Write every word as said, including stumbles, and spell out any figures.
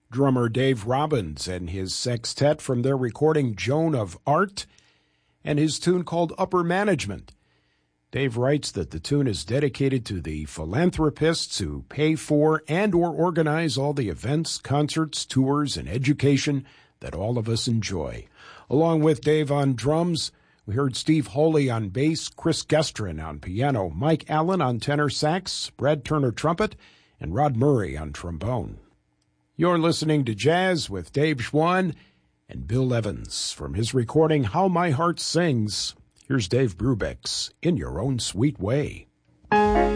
drummer Dave Robbins and his sextet from their recording Joan of Art and his tune called Upper Management. Dave writes that the tune is dedicated to the philanthropists who pay for and or organize all the events, concerts, tours, and education that all of us enjoy. Along with Dave on drums, we heard Steve Holy on bass, Chris Gestrin on piano, Mike Allen on tenor sax, Brad Turner trumpet, and Rod Murray on trombone. You're listening to Jazz with Dave Schwann and Bill Evans from his recording How My Heart Sings. Here's Dave Brubeck's In Your Own Sweet Way.